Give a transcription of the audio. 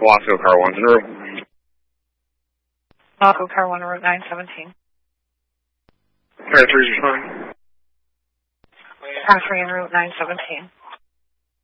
Wasco car 1's en route. Wasco car 1, Route 917. Car 3's responding. Car 3 en Route 917.